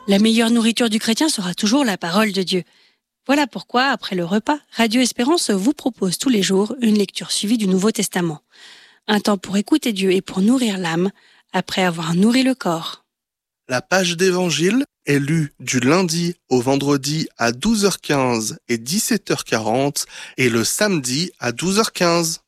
La meilleure nourriture du chrétien sera toujours la parole de Dieu. Voilà pourquoi, après le repas, Radio Espérance vous propose tous les jours une lecture suivie du Nouveau Testament. Un temps pour écouter Dieu et pour nourrir l'âme, après avoir nourri le corps. La page d'évangile est lue du lundi au vendredi à 12h15 et 17h40 et le samedi à 12h15.